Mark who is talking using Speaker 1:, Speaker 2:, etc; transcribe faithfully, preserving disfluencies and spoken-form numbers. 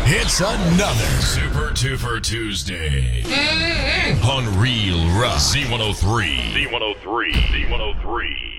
Speaker 1: It's another Super Twofer Tuesday on Real Rock Z one oh three.
Speaker 2: Z one oh three. Z one oh three.